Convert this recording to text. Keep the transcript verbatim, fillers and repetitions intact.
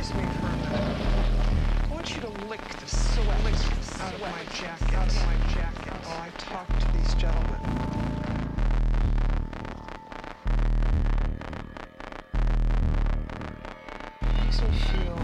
Excuse me for a minute. I want you to lick the sweat out of my jacket, out of my jacket, while I talk to these gentlemen. Makes me feel